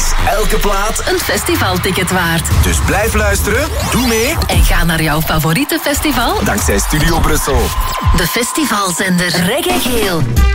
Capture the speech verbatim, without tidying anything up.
elke plaat een festivalticket waard. Dus blijf luisteren, doe mee en ga naar jouw favoriete festival dankzij Studio Brussel. De festivalzender Reggae Geel.